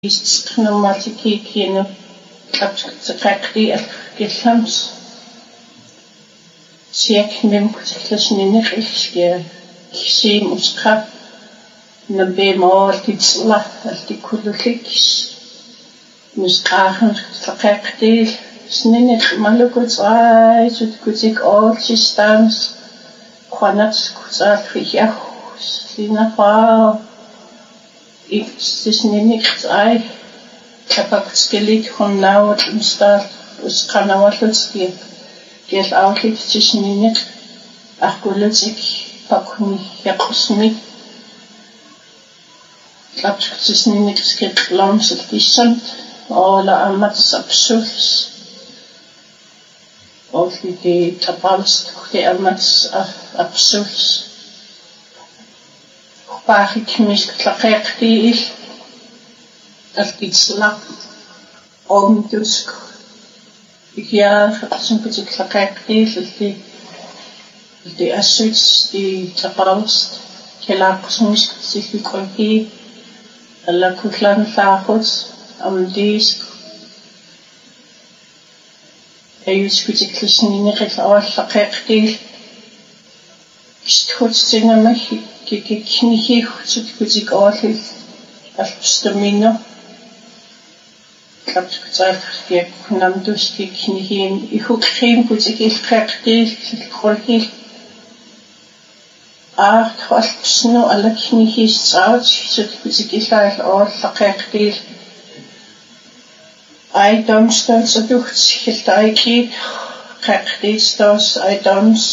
Pneumatiki apskakti gillams siaknim kutiklasnineqilskia kisim uska nabemol titsla altikullulikis nusqaahan taqaqti snineq malukutsaay sutkutik olchistans qanat kutsal fiah sinafa Snineqtsay kapaktskelik honnawat instal usqanawallutski gel outlet snineq aqulutik pakuni yaqusmi lapsnineqskek lamstisant ola amats absuls olti tapalst kuti amats absuls Parik mis tlaqeqtiil altitslaq omtusk ikia qatsunputik tlaqeqtiil alti assuits di tapalst kelaqsmis sifiqolki alla kutlan thaaqut amdisk ayusputik tlsnineqil awallaqeqtiil isthutstingamaki kikiknihihut kutik orlil alpstamino kapskutsaifkia kunamduski knihin ihukrim kutik ilqeqtil qolhil alpsno alaknihis saut sut kutik ilail orlaqeqtil ai domstols aduht hiltaiki qeqtilstos ai doms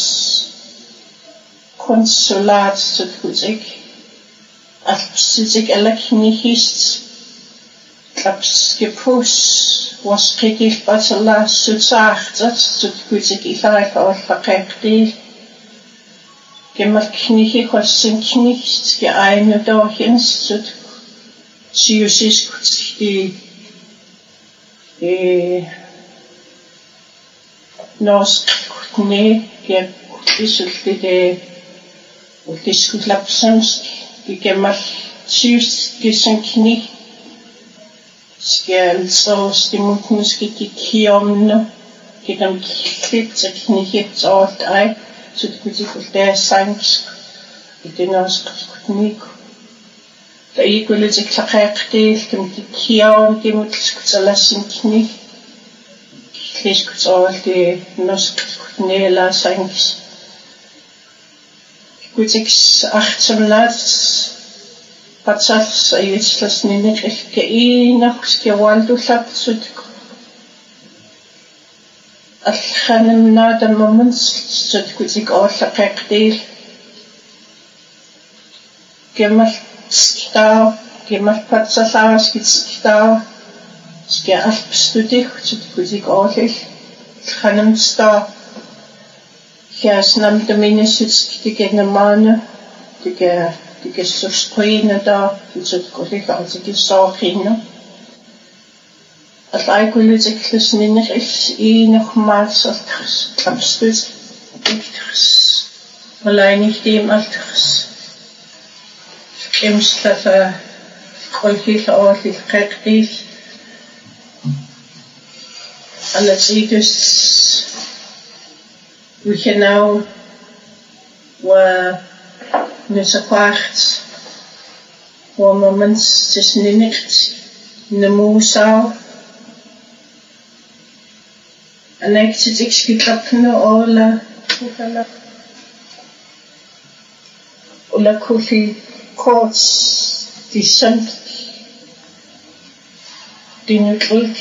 Konsulat sutkutik alpsitik alaknihist klapskepus wasqikil batala sutsaartat sutkutik ilaik orlaqeqtil gemalknihi qassinkinist ge ainudorhins sut siusiskutski norskutni ge isultide Utiskutlapsansk gemal syst gesankni skælsos dimutmuski kiomno gedam klitsakni hitsort ai sutkutikulta sanks idenoskutnik ta ikulitik taqaqtil kimtikiom dimutskutsalasinkni kliskutsorti noskutnela sanks Kutiks 18 patsals ayitslasnineqilka inaqskiwaldullapsut alxanimnaadamamans sut kutik orlaqeqtil gemal sktaa gemal patsalaaskitstaa ske alpstudik sut kutik orlil xanimstaa Kjærsnam der minnesutsk digenamane dige susprine da sutkulik altid sorgine at aikulitik lusnineqil inormals altrapstut iktrs malainiktim altrs kemstafa qolhil orlil qeqtil alatsitus We can now nusaqaarts moments tisnineqt namusao anektitikskitlapnu ola kulli courts disant dinutlik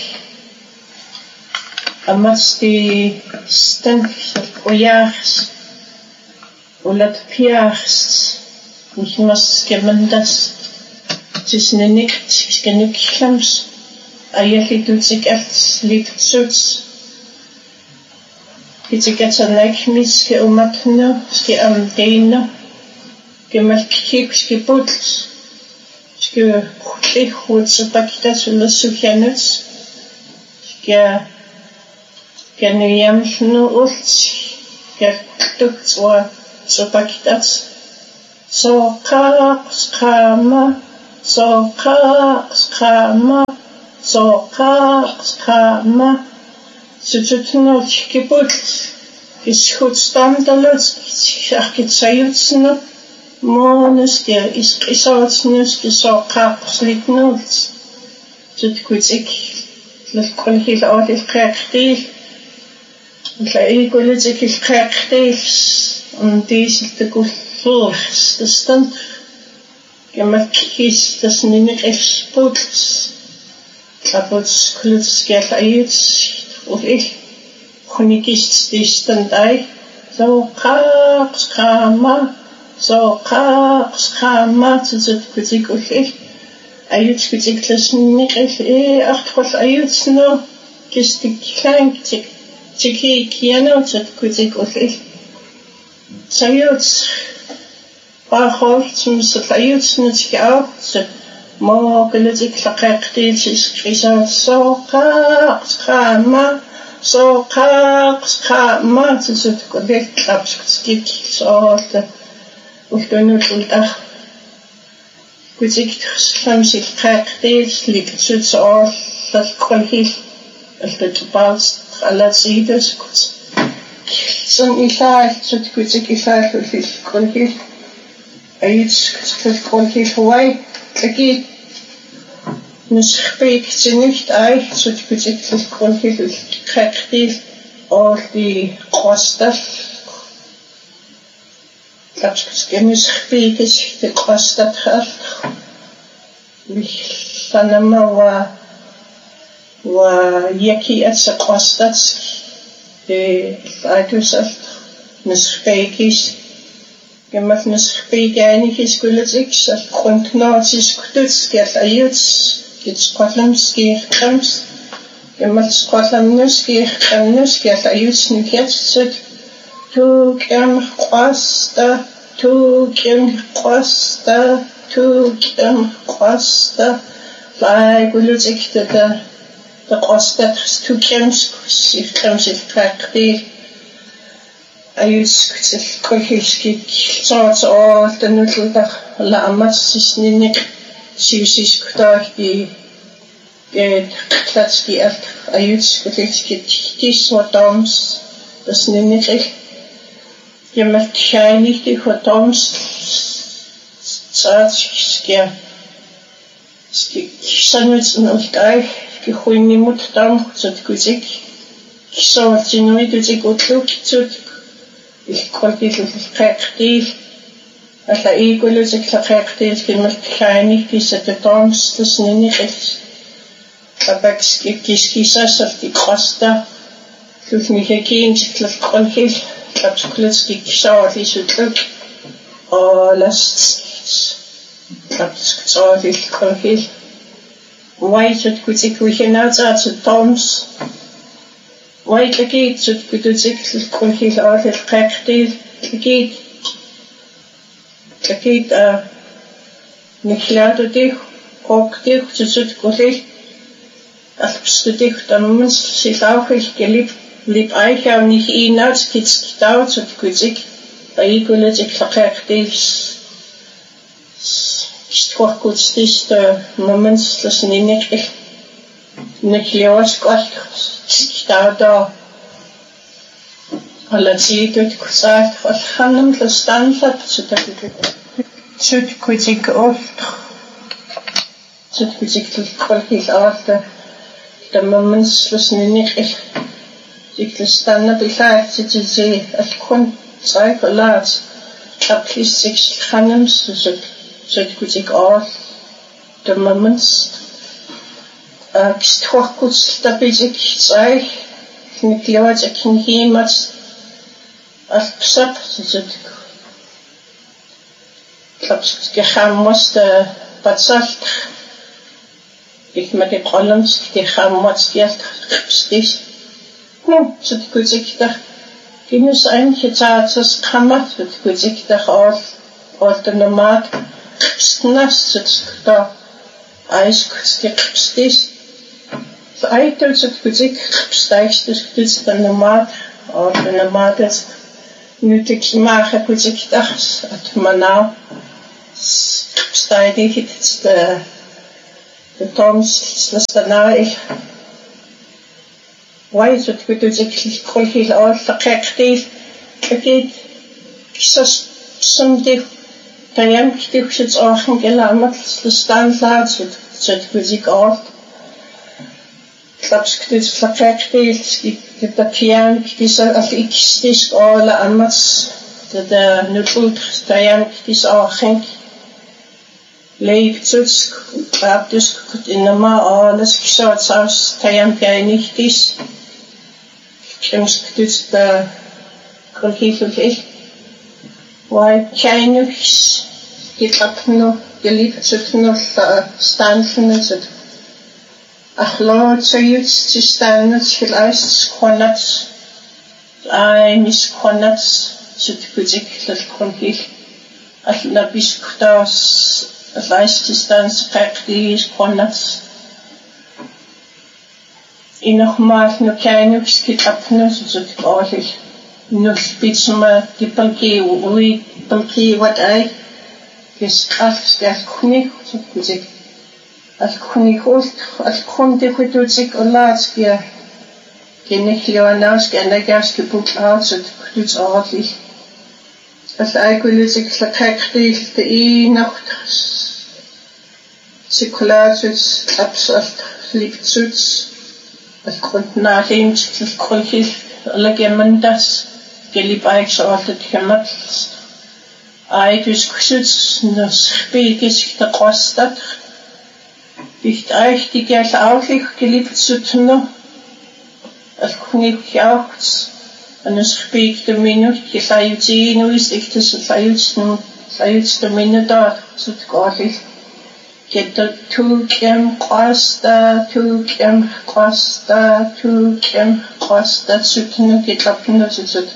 Amasti stank ojaars olat piars nihmas gemendas tisnenikt skenuklams ayalitutik alt lipsuts kitikatanakmis ke umatno ske amdeino gemalkik ske buts ske khutsutaktas ulasufjanuts ske Ganuyamsnu ult gertuktswa sopakitats so qaqama соқаққама соқаққама сутутнуут кипут кисхутстамдалут аркитсаютсну моонуске исқисаутснуске соқаққслитнуут суткутик лалколхил аалилқеэқтиил лаигулутик илқеэқтиил дисилтакуллуурс тастан гэмэлкис таснинеқэлспутс лапутс клутскэл аюутс уил хуникист дистантай соқаққама суткутик уил аюутскутикласнинеқэл артхол аюутсноо кистикклаангтик тики киануутсат кутик уил саюутс бахолтсмсэл аюутснутик аутсат моокалутиклақеэқтиилсис крисаат соқаққама тусуткулил лапскутскик соолта ултунууллутар кутиктэрсламсил қеэқтиилслик сутсооллалколхил аллатупаус аллатсиидасკут сон илаалсут кутик илааллуллил колхил аюутскутл колхил хуай таки нусхпиктинихт ай сут кутиклл колхил крэктил олди қостал лапскутскенусхпикис текостатхал вихланамава ويكي أتسقوستاتسك أتوسلت نسخبيكيس كما نسخبيكاني كيس كولتكس الكونتناتيس كتوتس كيال أيوتس كيتسقوطلمس كيخ خمس كما تسقوطلمنوس كيخ خمنوس كيال أيوتس نكيتسد توكم قوستا لا يقولوتك تقوستا توكمس كيخمس الكاكتيل أيوتسكتل كولهيسكي كيلتوات أول تنوتلدخ لا أمات سيسنينيك سيوسيسكتاكي قتلاتسكي ألت أيوتسكتلسكي تيس ودامس تسنينيك يمت شاينيك دي ودامس تساتسكي كيسانوتسن ألتاي كيخويني متدام تتكوزيك كيساوالتينوي دوزيك أتلوك تتك الكولكيل القاقتيل ألا إيقولوزيك القاقتيل كيما الكايني كيساتدامس تسنينيك أباكسكي كيسكيساسر كي قاستا كيفنيكاكين تكل الكولكيل كابسكولوزكي كيساوالي سوتلوك لاست كابسكتاوالي الكولكيل وايتوت كوتيك ويخناوتات الدامس وايت لكيت سوت كوتوزيك الكولكيل أولي القاقتيل لكيت نكلادو ديخ قوك ديخ تسوت كوليل ألبسكو ديخ تممنس سيلاوخيل كليب ليب آيكاو نيخ إيناوت كيتسكتاو سوت كوتيك أيقولوزيك القاقتيل Stort godsdienst moments tussen in nekliaskalt stauda alla tidut kusat khanam tstanfat sut kutik oft sut kutik kolhil arta the moments tussen in stanna bilat titsi alkun cyclat kaplis six khanam sut kutik all the moments stort godsdienst sei nekliask kinhimat alpsat sut كخاموس بتصلت كيف ما تقولنش كخاموس ديالك خبزتيش تتكوزيك ده كينوس أين كتاعتس خامات تتكوزيك ده أول تنمات خبزتناس تتكوزيك عايز كوزيك خبزتيش فأيتو تتكوزيك خبزتايش تتكوزيك تنمات أول تنمات نوتك ما خبزتيك ده أتمنى stijdig het de toms lastana ik why zo het dus ik kolhil al fakakti ik kisas someday tayam kiti het ogen gelamat staan laat zo het muziek al klaps het fakakti ik de piano kis als ik stis alle amas de nutult tayam kis ogen leeft dus ab dus in de ma alles geschaut saus tayam jij niet is James dus de kolhil ik why Chinese get up no geliefd zit no stansen zit achlo zoiets te staan het geluist konat ai mis konat zit kuzik dat kolhil als na bisktas als te staan praktisch konat in nog maar no Chinese get up no zit kolhil no spits maar die palki wat ai is als kuni zo kuzik als kuni hoort als kon de goed doet zich laat keer ken ik jou naast en de gas geboekt uit het doet ordentlich als eigenlijk zich verkrijgt de nacht circulaties absoluut liefst als grond nadenkt het kolhil alle das gelib eigenlijk altijd gemaakt ai dus kusits nos speges de kostat dicht eigentlich die gers auch geliebt zu tun als knig jachts en es spek de minut je sayuti no is ik te sayuts de minut daar zo gortig get de tukem costa zutno get lapno zut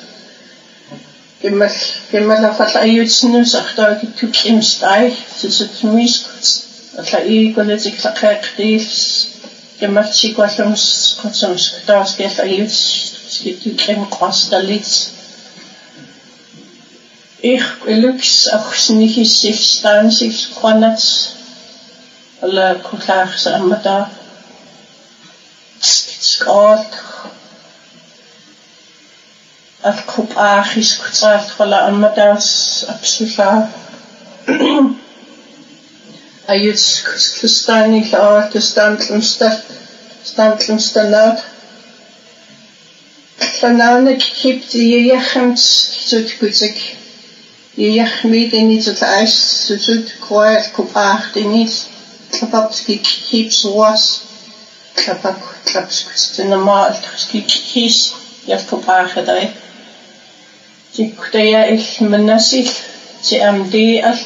Gemmal afal ayutsnu sagda tukem stai zut mis atla golezik takaktis gemmal chikwasums kotsums das get ayuts tukem costa lits ich lux auch nicht sich staan sich konats alle koklags amada skot Af kop achis kutsaft wala amadas absoluut ayuts kustlustani la de standlumstanat Vanavond gibt die jechend zoet kuzik jechmid in iets het ijs zoet kwijt kop acht in iets klapap keeps was klapap klaps kusten normaal kies jef kop acht daar Die kudaya ich menasih CMD alt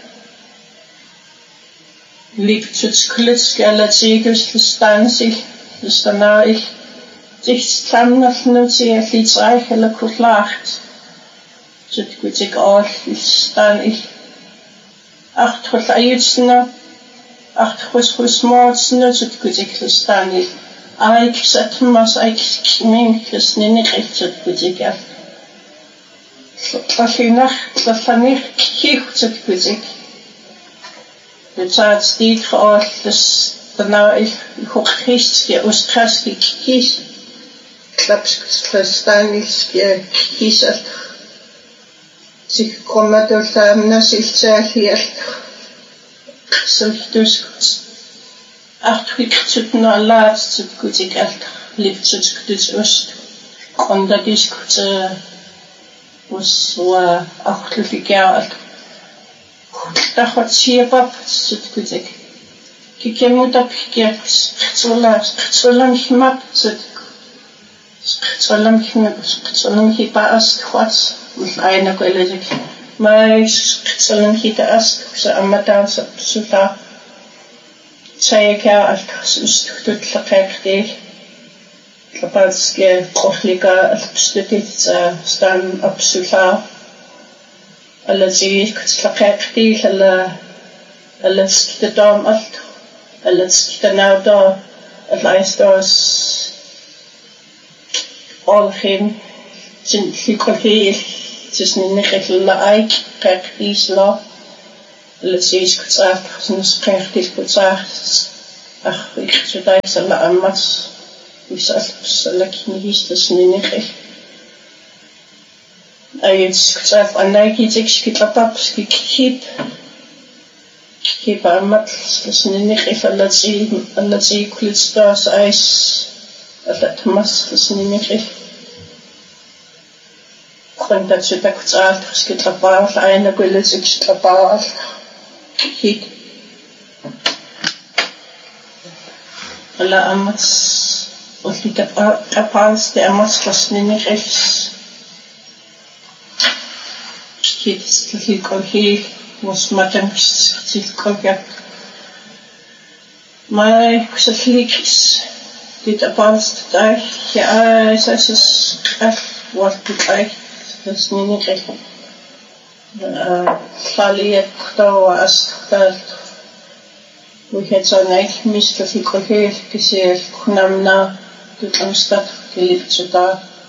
liegt zu klitz gala zegus stansig stana ich sich stamnaf nu sie flitsreich eller kutlacht zut kutik all stan ich acht hol ayutsna acht hus mordsna zut kutik stan ich ik satmas ik min krisnene recht zut kutik Dat van ik kicht het kuzik. Het staat steeds geoord, dus daarna ik ook gistje Oost-Kraski kies. Klaps verstaan ik kies het. Zich komen door samen zich zeg hier. Zo dus acht ik het na laatst het kuzik echt liefst het dus Oost. En dat is het was achterlijk jaar dat wat siepap zit kuzik kike moet op keer zolang gemaakt zit zolang je pas kwats met een kwelezek maar zolang je de as ze amata suta zei ik ja als is het lekkerdig Kapalske kohlika alpstutit stan absoluut alla zie slakakti alla skidam alt alla skidanauda allaistos all him sin hikolhil tusn nikkel la aik kaktis la Let's kutsaat sinus qeertil kutsaat iksudaisalla ammat visalsalakinihistasniniqil ayitskutsaat annaikitikskitlapapskikip ammat slasniniqil allatiikulitstaas ais allatmas slasniniqil qantatsutakutsaaat skitlapaaral ainakulitikstlapaaral hit alla amats ulitapaaras te amats slasniniqil hit slaslikolhi musmatanqistilkolga mai kusallikis ditapaaras tai ja sasas al waltitai slasniniqil Llaliaqtawa astal wihetsonail mistafikolheel kisiel kunamna tutlamstat kilipsuta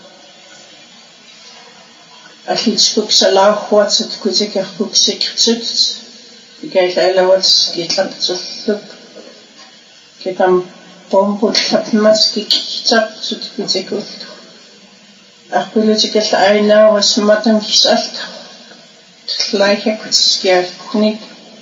allitspuksalahuatsut kusikerpuksikrtut ikailaalawats kitlaptsullup kitam pompullapmas kikitsartut kusikullu arpulutikalla ainaawas matankisalt Leichekutskia kunik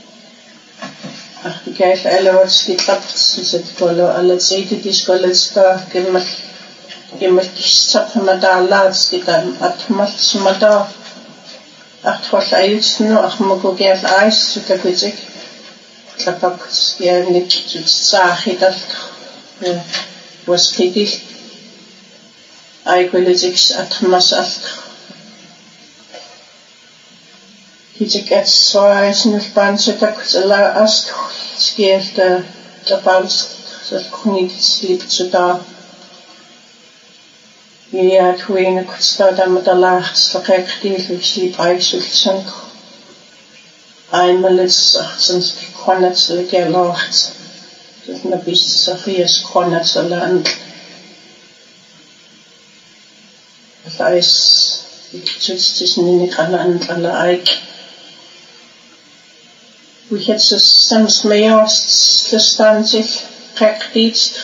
Artikel alawats kitlapts sitkolo alatsiti diskolesta gemmal kissapmadalaats kitam atmalsmada artwallayutsnu armugugial ais sutakutik tlapaktskia niktsaakhidalt waskidil aipolitics atmasalt Hitikats soaisnulpansutakutsala astu skielta tapals salkunitsliptsuta ja tuina kutstadamadalarts laqeqtiilluslip aisultsanq ainmalits artsanski qanatsaligialaarts tutnabissarias qanatsalaan alais iktsitsnisniniqalaantlala aik We had some smejarststansil qeqtiitst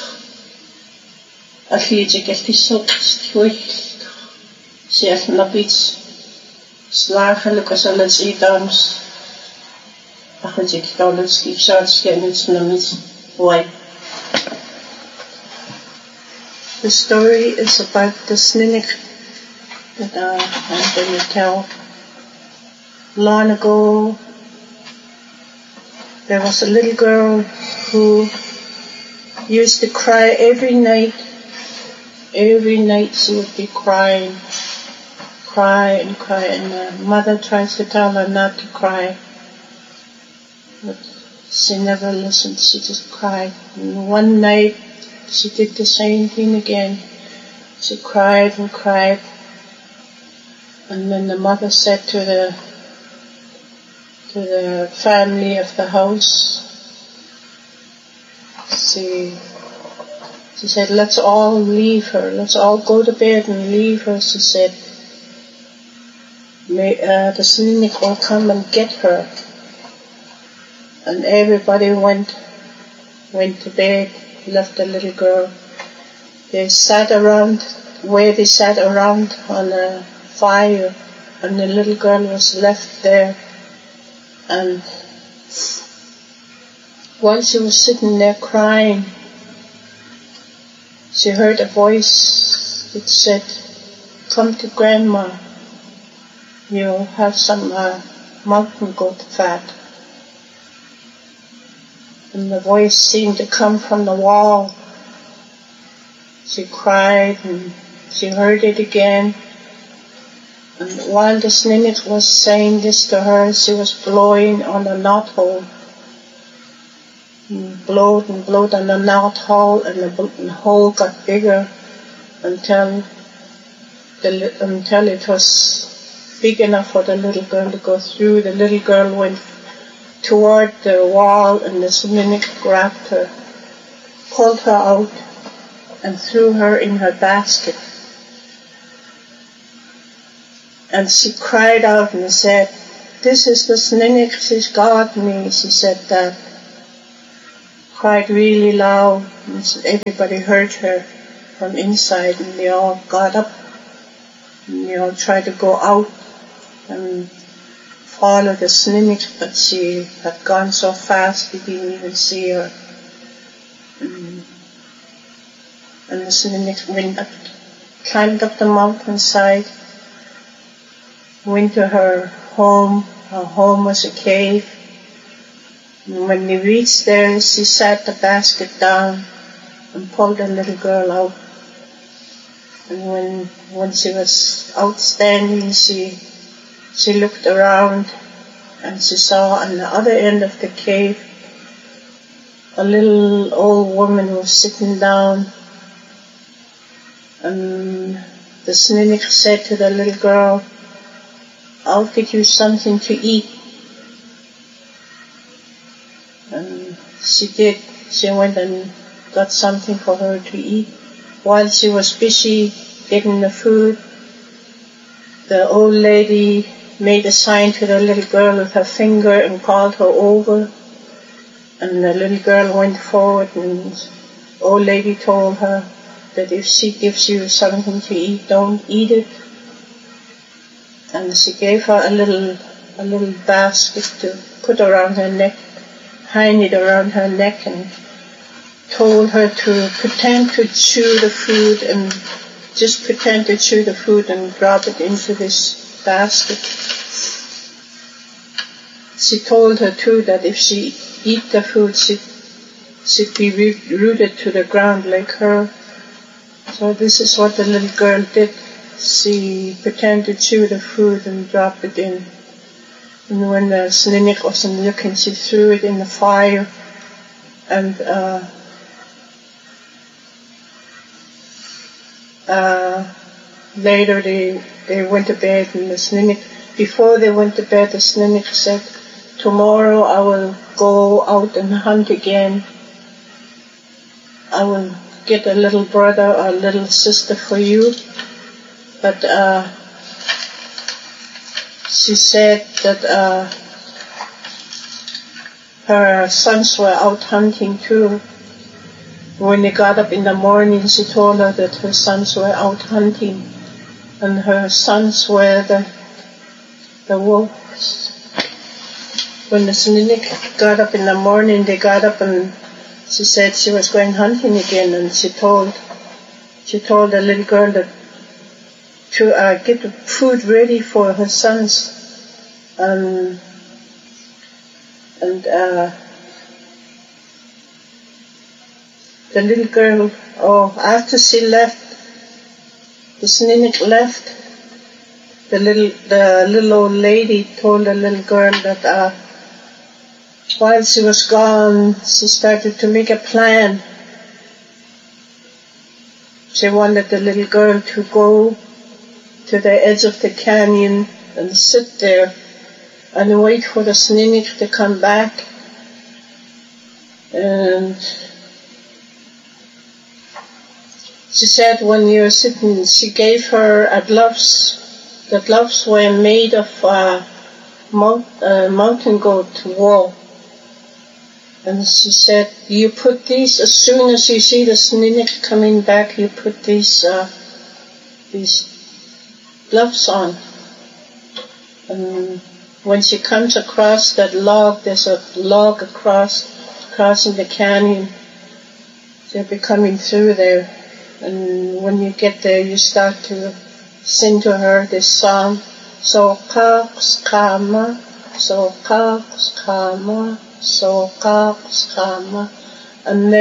alliitikaltisselqisthuilt sialnapits slaaxalukasalatiitaanus aqutikkaulutskipsaatskianutsunamit uai. The story is about the sniniq that I'm going to tell. Long ago there was a little girl who used to cry every night. Every night she would be crying, and her mother tries to tell her not to cry. But she never listened, she just cried. And one night she did the same thing again. She cried and cried. And then the mother said to the family of the house, she said, let's all leave her, let's all go to bed and leave her. She said, the sniniq will come and get her. And everybody went to bed, left the little girl. They sat around on a fire, and the little girl was left there. And while she was sitting there crying, she heard a voice that said, come to Grandma, you'll have some mountain goat fat. And the voice seemed to come from the wall. She cried and she heard it again. And while the sniniq was saying this to her, she was blowing on the knothole. Blowed on the knothole, and the hole got bigger until it was big enough for the little girl to go through. The little girl went toward the wall, and the sniniq grabbed her, pulled her out, and threw her in her basket. And she cried out and said, this is the Sninnik, she's got me, she said that. Cried really loud, and everybody heard her from inside, and they all got up, and they all tried to go out and follow the Sninnik, but she had gone so fast they didn't even see her. And the Sninnik went up, climbed up the mountainside, went to her home. Her home was a cave. And when they reached there, she sat the basket down and pulled the little girl out. And when she was outstanding, she looked around and she saw on the other end of the cave a little old woman was sitting down. And the Sninnik said to the little girl, I'll get you something to eat. And she did. She went and got something for her to eat. While she was busy getting the food, the old lady made a sign to the little girl with her finger and called her over. And the little girl went forward, and the old lady told her that if she gives you something to eat, don't eat it. And she gave her a little basket to put around her neck, hang it around her neck, and told her to pretend to chew the food and just pretend to chew the food and drop it into this basket. She told her too that if she eat the food, she'd be rooted to the ground like her. So this is what the little girl did. She pretended to chew the food and dropped it in. And when the Sninnik wasn't looking, she threw it in the fire. And later they went to bed, and the Sninnik, before they went to bed, the Sninnik said, tomorrow I will go out and hunt again. I will get a little brother or a little sister for you. But she said that her sons were out hunting too. When they got up in the morning, she told her that her sons were out hunting, and her sons were the wolves. When the Sninnik got up in the morning, they got up, and she said she was going hunting again, and she told the little girl that to get the food ready for her sons, and the little girl, after she left, the Sninnik left, the little old lady told the little girl that while she was gone, she started to make a plan. She wanted the little girl to go to the edge of the canyon and sit there and wait for the Sninnik to come back. And she said when you were sitting, she gave her gloves. The gloves were made of mountain goat wool. And she said, you put these, as soon as you see the Sninnik coming back, you put these gloves on. And when she comes across that log, there's a log crossing the canyon. They'll be coming through there. And when you get there, you start to sing to her this song. Sokakskama, Sokakskama, Sokakskama. And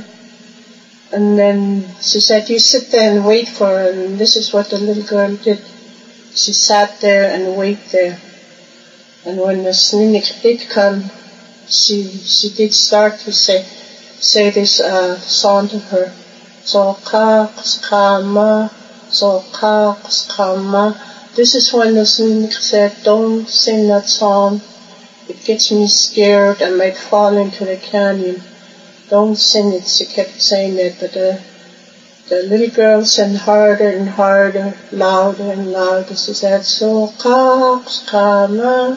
then she said, you sit there and wait for her. And this is what the little girl did. She sat there and waited there. And when the Sninnik did come, she did start to say this song to her. Sokakskama, Sokakskama. This is when the Sninnik said, don't sing that song. It gets me scared. I might fall into the canyon. Don't sing it. She kept saying that, but the little girl sang harder and harder, louder and louder. She said, Sokakskama,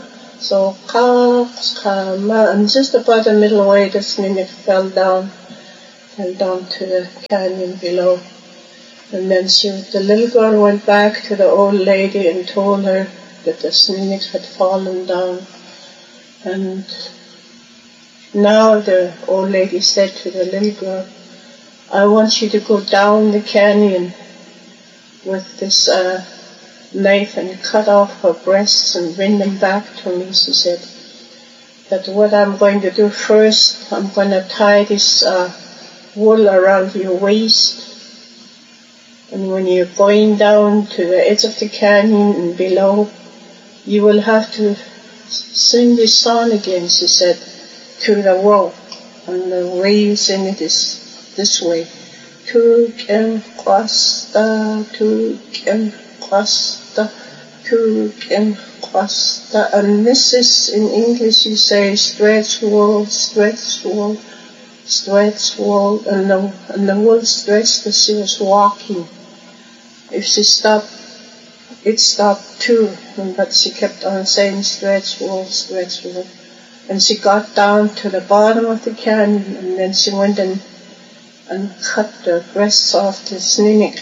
So, and just about the middle way, the snake fell down to the canyon below. And then the little girl went back to the old lady and told her that the snake had fallen down. And now the old lady said to the little girl, I want you to go down the canyon with this knife and cut off her breasts and bring them back to me, she said. But what I'm going to do first, I'm going to tie this wool around your waist. And when you're going down to the edge of the canyon and below, you will have to sing this song again, she said, to the world. And the way you sing it is this way. Tuk en kwasta, tuk en kwasta, tuk en kwasta. And this is, in English you say, stretch wool, stretch wool, stretch wool. And the wool stretched as she was walking. If she stopped, it stopped too, but she kept on saying stretch wool, stretch wool. And she got down to the bottom of the canyon, and then she went and cut the breasts off the snake.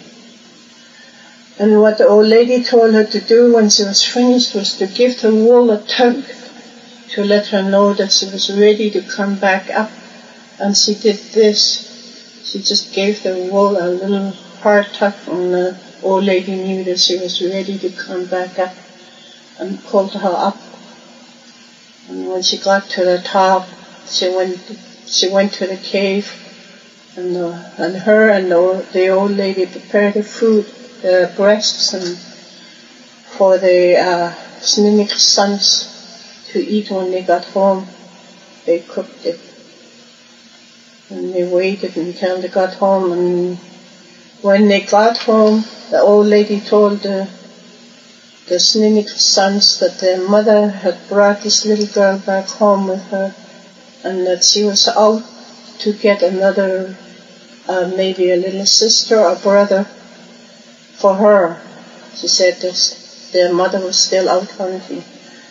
And what the old lady told her to do when she was finished was to give the wool a tug to let her know that she was ready to come back up. And she did this. She just gave the wool a little hard tug, and the old lady knew that she was ready to come back up, and pulled her up. And when she got to the top, she went to the cave, and her and the old lady prepared the food, the breasts, and for the snake's sons to eat when they got home. They cooked it, and they waited until they got home. And when they got home, the old lady told the snake's sons that their mother had brought this little girl back home with her, and that she was out to get another, maybe a little sister or brother for her. She said that their mother was still out hunting,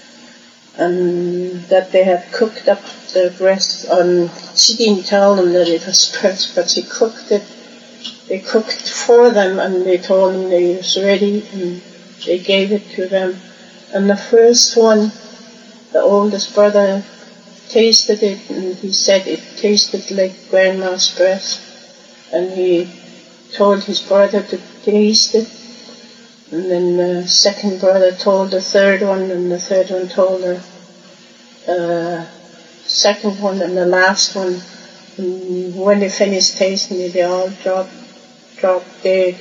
and that they had cooked up the breast. She didn't tell them that it was breast, but she cooked it. They cooked for them, and they told them it was ready, and they gave it to them. And the first one, the oldest brother, tasted it, and he said it tasted like grandma's breast. And he told his brother to taste it. And then the second brother told the third one, and the third one told the second one, and the last one. And when they finished tasting it, they all dropped dead.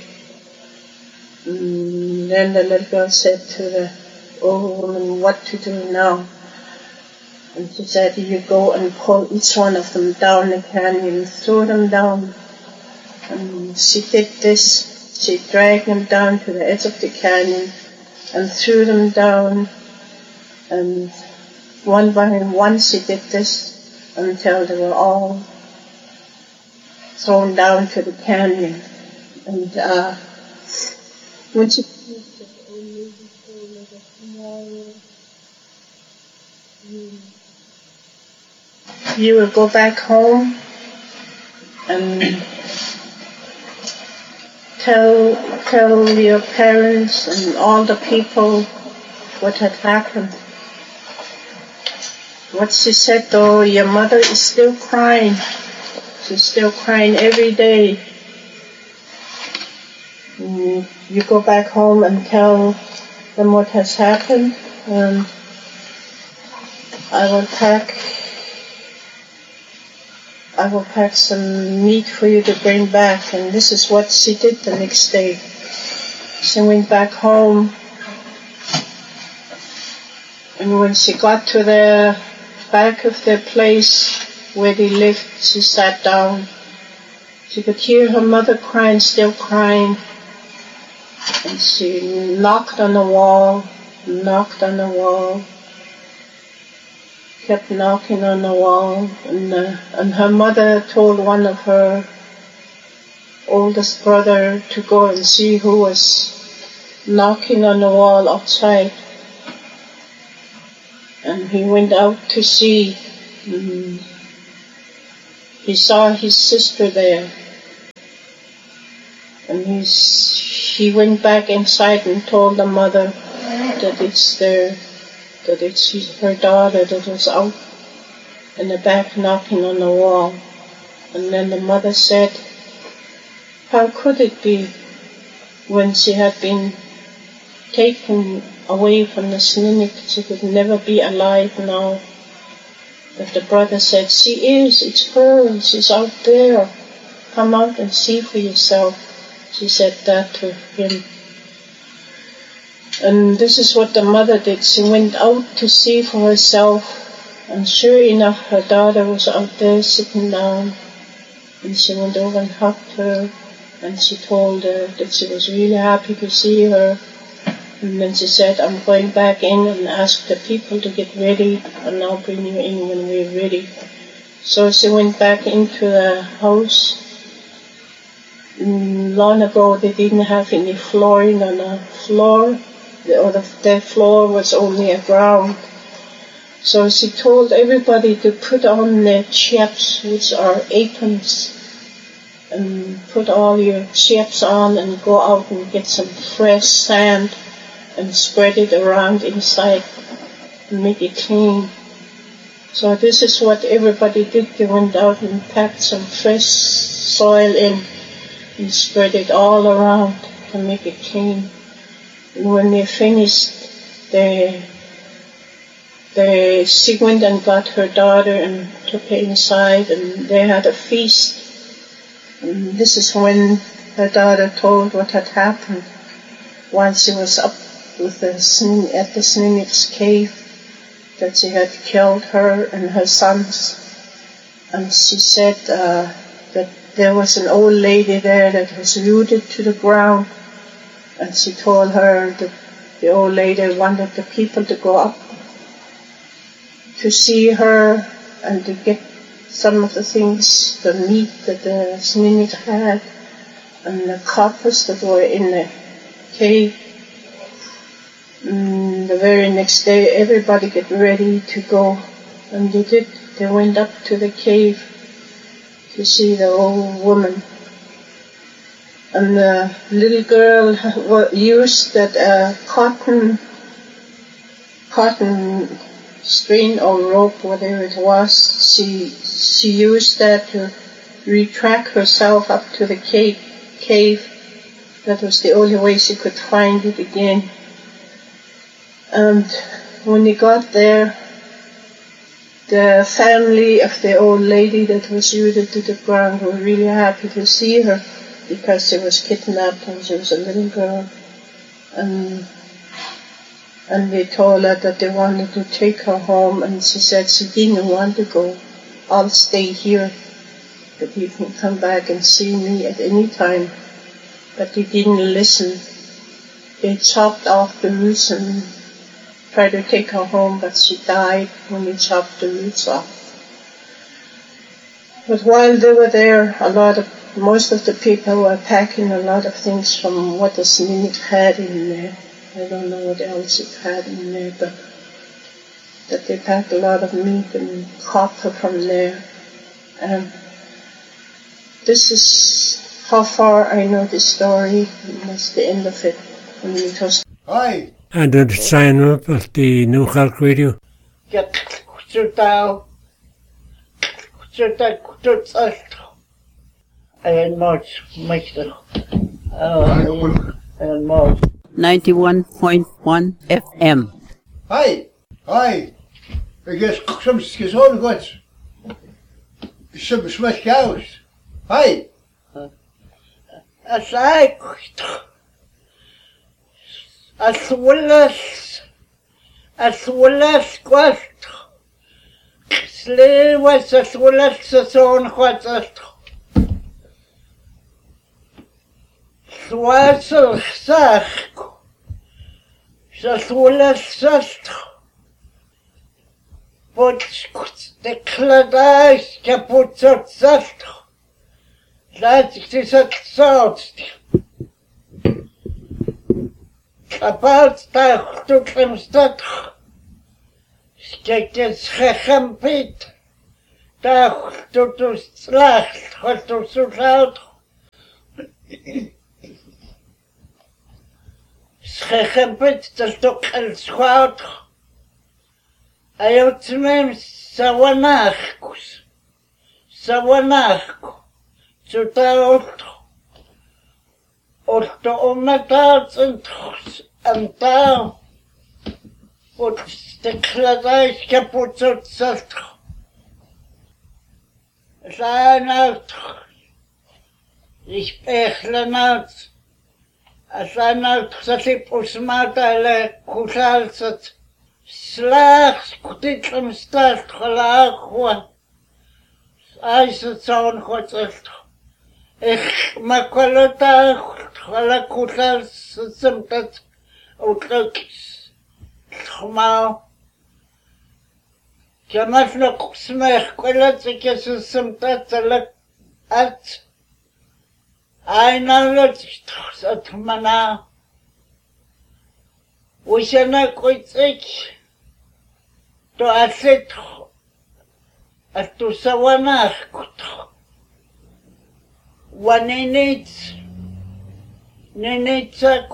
And then the little girl said to the old woman what to do now. And she said, you go and pull each one of them down the canyon, throw them down. And she did this. She dragged them down to the edge of the canyon and threw them down. And one by one she did this until they were all thrown down to the canyon. And when she finished, the old lady told her that tomorrow you will go back home and tell your parents and all the people what had happened. What she said though, your mother is still crying. She's still crying every day. You go back home and tell them what has happened, and I will pack some meat for you to bring back. And this is what she did the next day. She went back home, and when she got to the back of the place where they lived, she sat down. She could hear her mother crying, still crying. And she knocked on the wall, kept knocking on the wall. And her mother told one of her oldest brother to go and see who was knocking on the wall outside. he went out to see. He saw his sister there. And he went back inside and told the mother that it's her daughter that was out in the back knocking on the wall. And then the mother said, how could it be when she had been taken away from the Snuneyk, she could never be alive now? But the brother said, she is, it's her, she's out there. Come out and see for yourself. She said that to him. And this is what the mother did. She went out to see for herself. And sure enough, her daughter was out there sitting down. And she went over and hugged her. And she told her that she was really happy to see her. And then she said, I'm going back in and ask the people to get ready. And I'll bring you in when we're ready. So she went back into the house. Long ago, they didn't have any flooring on the floor. The floor was only a ground. So she told everybody to put on their chaps, which are aprons, and put all your chaps on and go out and get some fresh sand and spread it around inside and make it clean. So this is what everybody did. They went out and packed some fresh soil in and spread it all around to make it clean. And when they finished, she went and got her daughter and took her inside, and they had a feast. And this is when her daughter told what had happened while she was up with at the Snuneyks cave, that she had killed her and her sons. And she said that there was an old lady there that was rooted to the ground. And she told her that the old lady wanted the people to go up to see her and to get some of the things, the meat that the Snuneyk had and the coppers that were in the cave. The very next day, everybody get ready to go, and they did. They went up to the cave to see the old woman. And the little girl used that cotton string or rope, whatever it was. She used that to retract herself up to the cave. That was the only way she could find it again. And when they got there, the family of the old lady that was rooted to the ground were really happy to see her, because she was kidnapped and she was a little girl. And they told her that they wanted to take her home, and she said she didn't want to go. I'll stay here, that you can come back and see me at any time. But they didn't listen. They chopped off the roots and tried to take her home, but she died when they chopped the roots off. But while they were there, most of the people were packing a lot of things from what the Snuneyk had in there. I don't know what else it had in there, but that they packed a lot of meat and copper from there. And this is how far I know the story, and that's the end of it. And it was... Hi! And the sign up of the New York Radio. Get down. And much, and much. 91.1 FM. Hi! I guess some on what? Some smash cows. Hi! As I as well as quest. Slay was as well as the son what Swassel Sach Saswala Sast But the Cladais Caput Sast That is a thought about that to Klemstad Skekesrechampit. Daar tu slacht, wat tu zout. Schechampit, dat toch een schout. Ayotnem sawanachkus. Sawanachku. Zutaut. Otto ometaat en taal. Wat de kladijs kapot zat. Zijn uit. Ik pechle uit. Zijn uit gezet op smatale kusalzat. Slaags kutitlem staat gelaag. IJzerzoon gezet. Ik maak wel het gelijk kusalzat dat uitloopt. Gemaal. Je mag nog smeg kwellet ik je dat uit. Einallet het mana. We zijn ooit ik. To asset. Het to sawanach. Wanneer niet zak.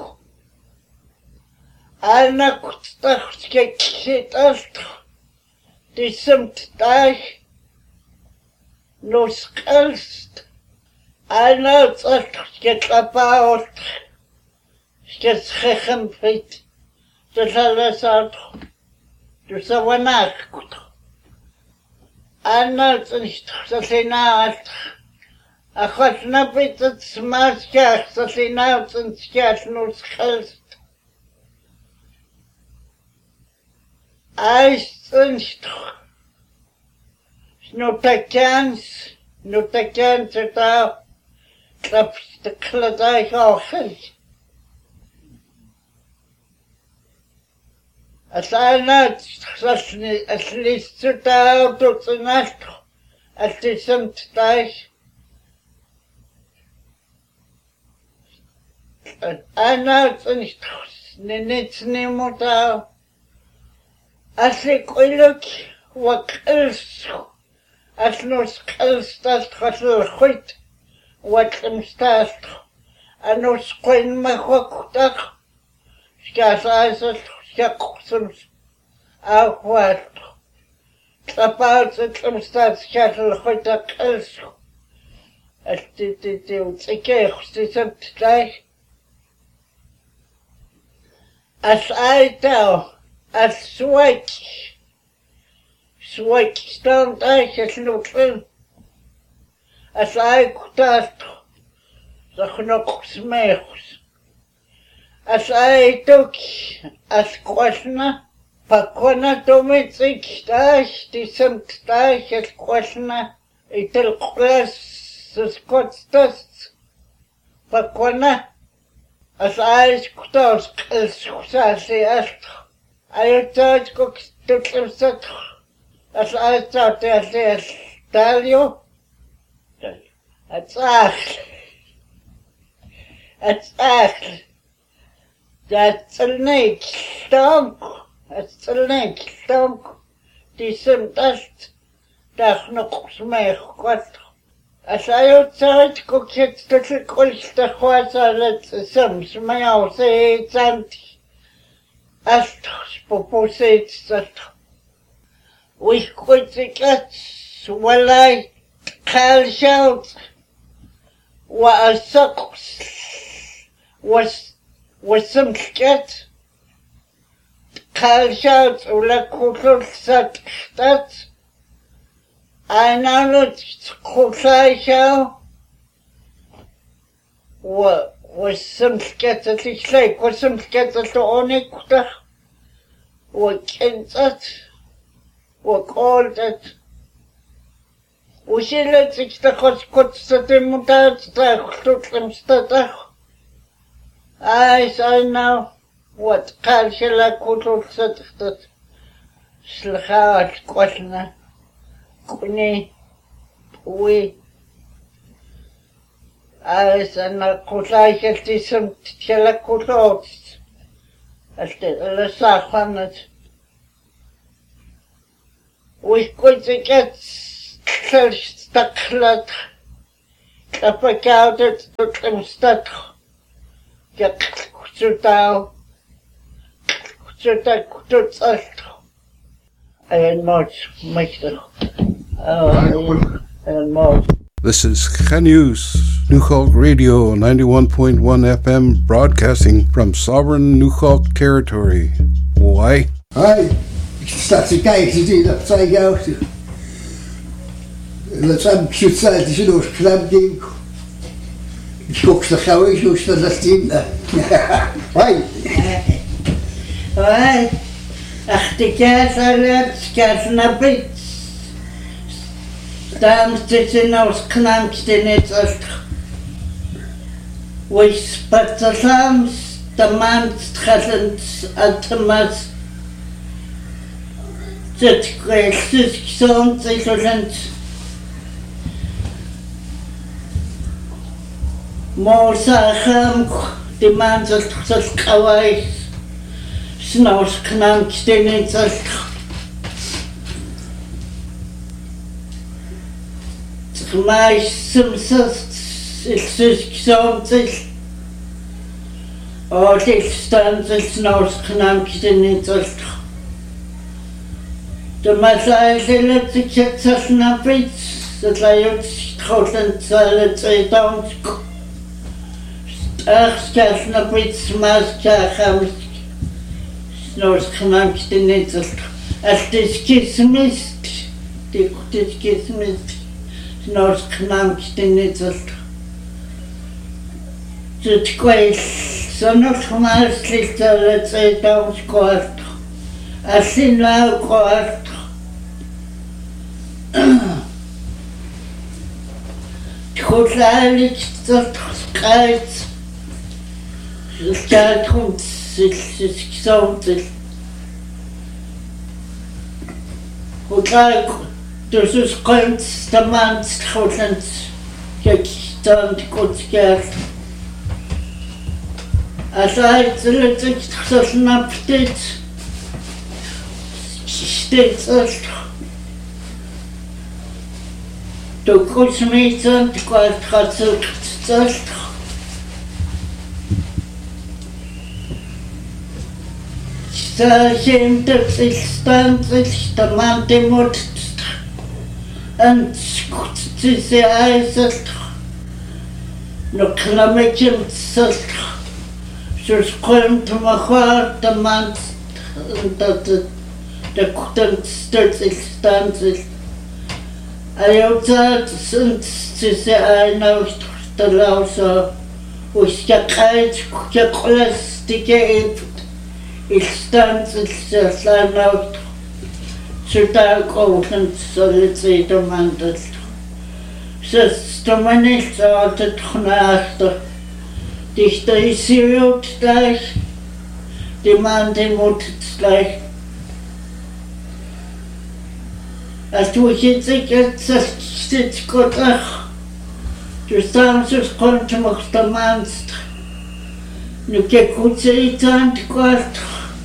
Alna kutstach skeksit alst. Die semt dag. Nos kalst. Alna zak skekapaut. Sketschechempit. Dat alles uit. Dus dat was nacht. Alna dat is naast. Ik had snapit het smaakjes. Dat is naast een skets nos kalst. Eistens. Snotakans het al. Klap de kladij ogen. Als hij net, als liefst het al tot de nacht. Als die soms thuis. Hij net niets niemand al. Als ik geluk wat kils, als nos kils dat gaat goed, wat hem staat, en nos kon me goed dag, schaas het, schaak soms ook wat. Klapaut het hem staat, schaas goed dat kils. Als die die zijn gleich. Als hij daar. Als zwak stond uit lopen. Als hij dat zag nog smeeks. Als hij ook als kwasna, pakwana tomit ik staag, die semt staag als kwasna, itel klas skotstas, pakwana. Als hij kutaus als Hij had ook toegezet. Als hij zat als stalio. Het zag. Dat zal niet stonk. Die semtast. Dag nog smeeg kwart. Als hij had zat, ook het tot de koolste was het soms mij zei zand. Als popozit dat. We konden het walai kalshout. Was some cat. Kalshout ula kutul zat dat. Aanal kutlai was some cat dat ik zei. Was some cat dat de onikdag. We kent dat. We called dat. We zullen zich de godskotste te moeten tot hem stadag. Hij zei nou, wat kan je la kutul zat dat. Slagaat kwasna. Kuni. Ui. Hij zei nou, kutlai het is een tjela kutul. Als de alle zag van het. Uiskutsikät staklat kapakaudet tutlimstat kutsutau kutsalt en mots meister en mots. This is News, Newchalk Radio 91.1 FM, broadcasting from sovereign Newchalk territory. Why? Hi, staat ze kijken, zie dat zij jou. Dat zijn zo'n die nog knap ding. Ik kook de gauw eens hoe ze dat zien. Hoi. Hoi. Ach, de kaas naar bed. Там стеснялся к нам стенец, ой, спартасам, таман, стхален, атамас, цеткой, солнце, солнце, морсахам, таман, стхалкавай, снос к нам стенец. Mais ilsysksomtil tilstansil nausknamkitinitzalt Tomasaililitsiketsasnapits Satlayutskholantsalatsaidonsk Stachskasnapits maskachams Nausknamkitinitzalt Altiskismist Tikutiskismist Nos knamkstinitzalt. Tutkweil, sonol khmarslitzalt seidonskoart. Asinaukoart. Tkhutlaliktsalt skait. Skatrumt silsksomtil. Khutlak Dus is komt de man schoolend, gekstand kutsker. Als hij het zo snapt dit, steeds als de koetsmeter kwart gaat zo zelf. Ze dat zich stand, de man die moet. En ze zei zegt, no klametjem zegt, ze komt maar hard de man dat de koeten stelt zich staan zich. Hij ook zegt, ze zei nou de lauze, hoe je kijkt, je klas die geeft, ik stand zich ze nou. Zodanig solliciteerde man dat. Ze stonden niet altijd genaagd. Dichter is hier ook gleich. Die man die moet het gleich. Als je het zegt goed ach. Dus dan komt je nog de man. Nu kijk goed ze iets aan het kwart.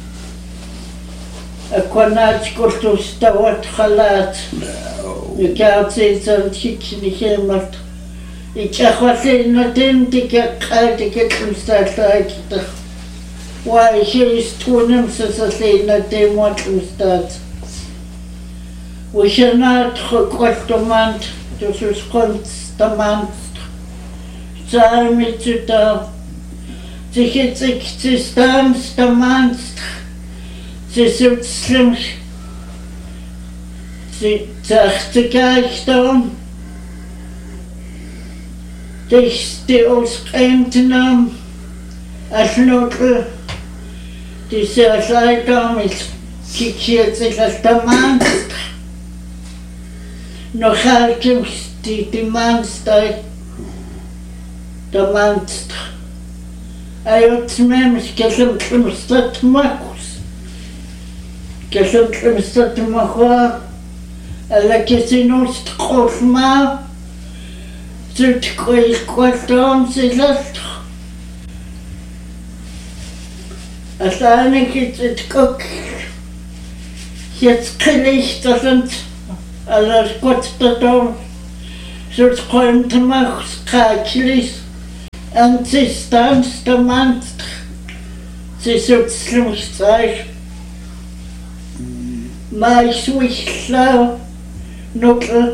Akwanat kortus tawat khalat. Ik had ze niet helemaal. Ik zag wat in het dikke kumstaat. Waar je is toen hem ze in het kumstaat. We zijn uit gekortomand. Dus is komt de man. Zijn met je daar. Ze staan de man. Ze zult slim. Ze zegt te kijken. Die ons eindnaam. Als noodle. Die zegt leidam is. Kijk zich als de man. Nog altijd die man staat. De man staat. Hij had me staat makkelijk. Kesem stat mahwa ala kesinos khofma zut kwatom silat asane kit kok jetzt krieg ich das Alla skotstadom så skrömt mig skaklis Antisstans damant sisutslumstai maiswihla nokl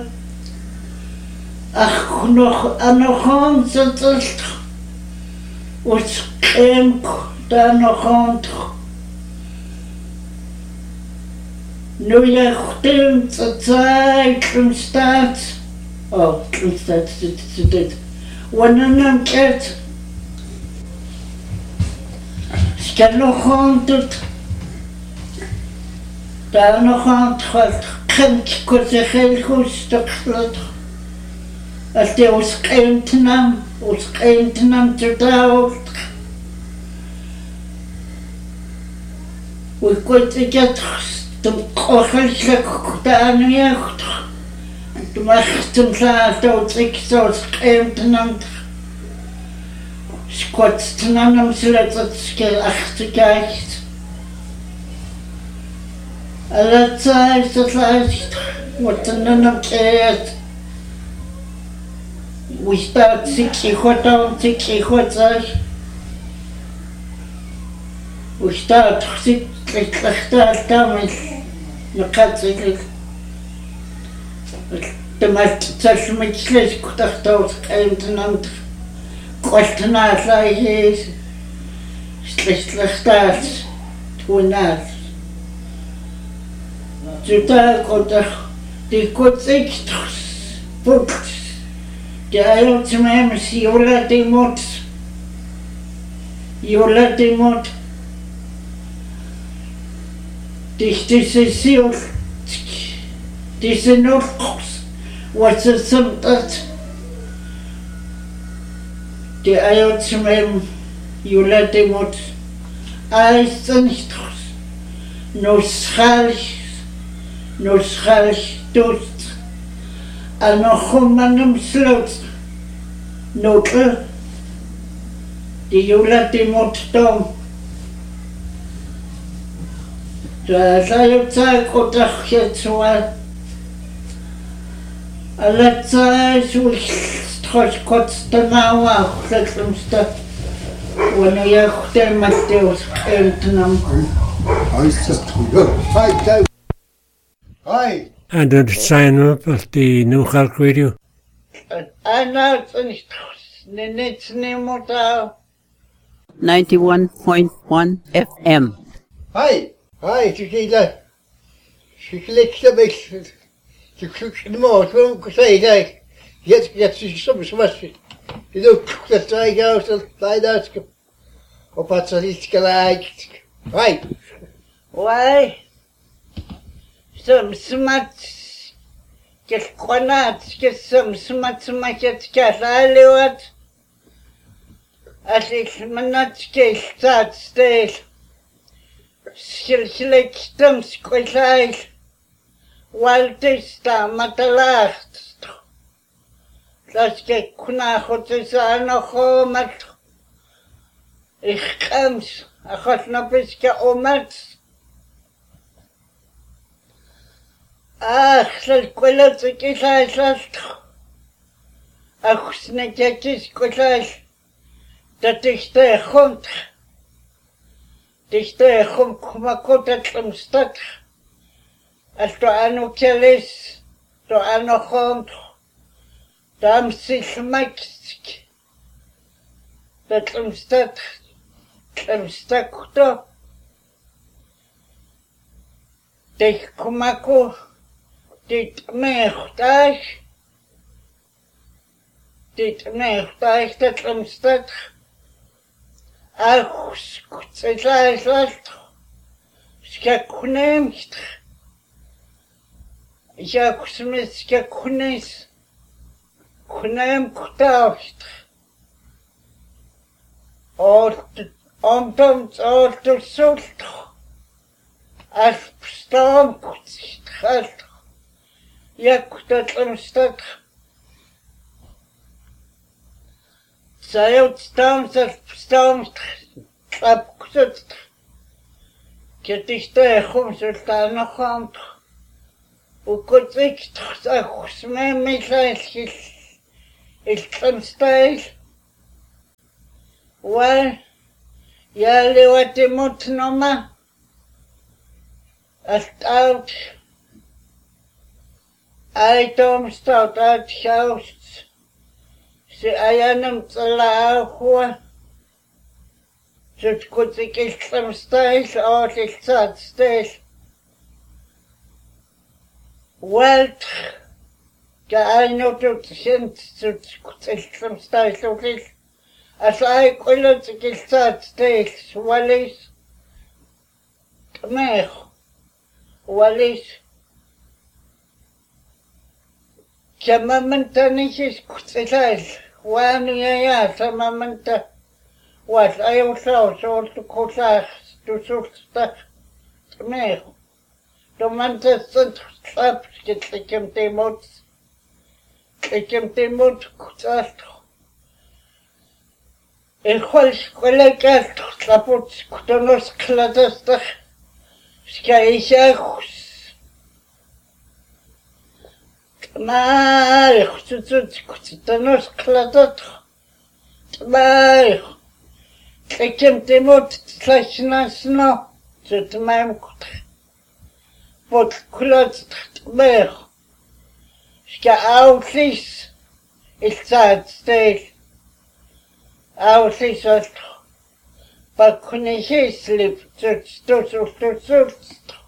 ach noch anochon zelt us kemk da nochon nu ja khtem tsatsai klimstat oh klimstat dit wanneer het skal nog honderd daar nog aan het kind kon zich heel goed stuklet als die ons kind nam te douwen we kon het de kochelijk gedaan heeft de machten zaad dat ik zoals kind nam skotstnanam sletskil achtigheid. Alla tijd dat lijst wordt een nanam keert. We staat tikje godaan. We staat ziekelijk daarmee. Na katselijk. De maat zelfs met slecht gedacht dat eindelijk. Kostnaar is slecht staat toenaar. Zodat komt die kotzicht boekt. De eiland met Jola de mot. Deze nog wat ze soms de eiland met Jola de mot. Eisenstros. No schalig dood. En nog om aan hem sloot. Noke. Die Jola de mot dom. Daar zei op tijd goed dat je het zo had. Alle tijd zo stros kotste nou af. Dat is dat. Wanneer je goed met Deus geeft nam. Hi. And to sign up of the New Hulk Radio. Niets meer 91.1 FM. Hi. Hi, Chiquita. She clicks a bit. She clicks the most. Well, say that. Yes, some smash. You look the strike out and find out. Op wat ze iets gelijk. Hi. Why? Some smart. Get granat. Get some smart get what? As ik me not get that state. Schillijk stem squillijk. Wild is daar met de lacht. Dat ik kuna goed is aan nog met. Ik kans, ik had nog beetje omet. Ach, dat kwelt ik is uit. Ach, snetjes is kwelt. Dat is de grond. Dit de grond kom ik uit de stad. Als er aan ook is, er aan de grond. Dan zich maakt. Dat de stad. Stakto. Dit komako. Dit meegtuig. Dat omstad. Ach, skutselaj last. Skakunemt. Jak sme skakunes. Kunem kutaust. Omtoms order sult. Als storm kutselt. Jak dat omstad. Zij storm opgezet. Het is tegen ons het daar nog aan. وكنت تخص ما مثل الخمستايل ويالي واتموت نوما أستاوت أيتم ستاوت شاوست سأيانم طلع هو كنت الخمستايل أو السادستايل Welt geeinigt sind zu Kunststücklich, als ein politisches Staat, Wallis, mehr, Wallis, Jamamanta nicht ist Kunststücklich, Wan ja, Jamamanta, was ein so zu Kursach, du suchst das mehr. Du meinst, sind Klaps, ich im Demut, gesagt. Ich will Geld, Klaput, Kudonos, Kladastach, Skaichachus. Mal, Kudonos, Kladastach, mal, ich im Demut, gleich nasno, zu meinem Kudonos. Wat klopt meer. Ska outlis is dat steeds. Outlis wat bakkunigis lip tot.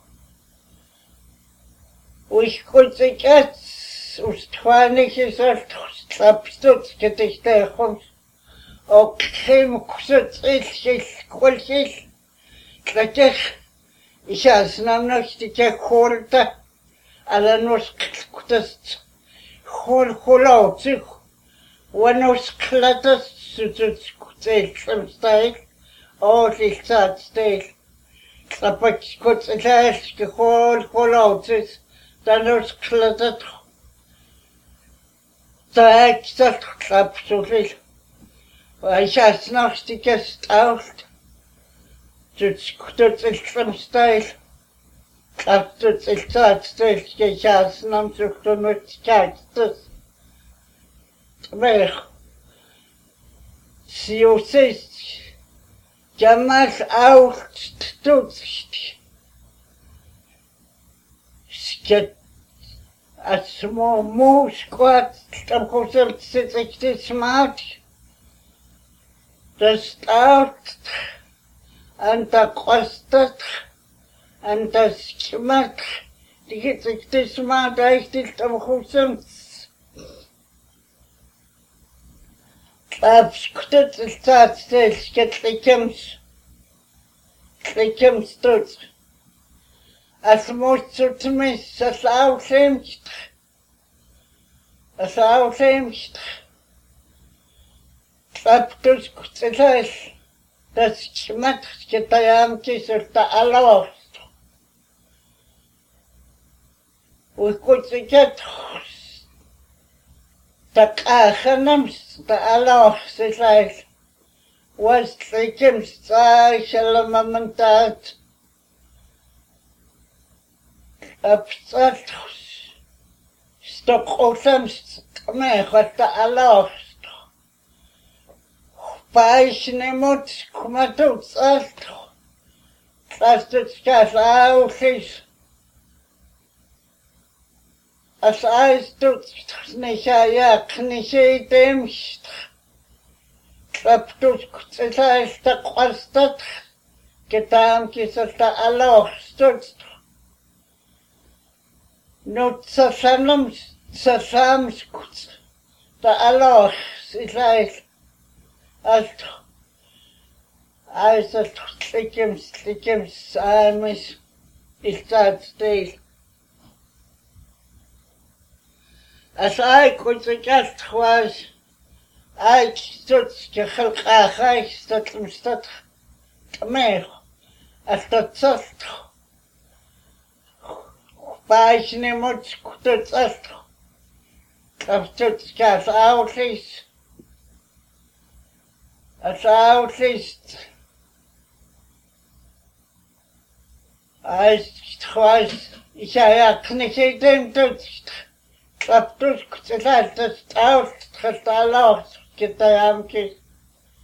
Ich konnte jetzt ustwanisches Klapstutz gedichte und Kim kusutich kolchis. Klatech Ich знам нощите хората, але нос ктаст холауцих, ванос клатаст сутуц кутельцам стайл, отлихцат стайл, клапач кутельцашки холауцих, данос клатат, тааксат клапсулил, сейчас нощите стаулт, Тут стайл, а тут стайл, сейчас нам кто-нибудь тянется. Мэх, сиусись, jamás outstuts. Скет, asmo musquat, tam kusert sich smart. Das out. Anta kostet, anta schmack, die geht sich das mal richtig am Husen. Abskuttet ist tatsächlich geklickems tut. Es muss zu mir, das aufhängt. Klappt das das schmeckt getayamki sirta alost. Und gut get tak achanams ta alost sich was trikim sai shalamamantat absat stop osams me khata alost. Paisnemot, kumatuts altro. Plastuts kas ausis. As aistuts nisha knishi demst. Klaptus kutsaista kwastat. Getam kisasta alostuts. Not sasams kuts. Da alos is Also slickems, armes, ist das still. Als ich kurz gast was, ich stutz gehalka, ich stutz im Stadt, mehr, als das Zost. War ich nicht stutz erst, das stutz gas ausliest. Als ausliest, als ich weiß, isayaqnisidentut tlaptuskutsaltas taut tratalaus kitayamki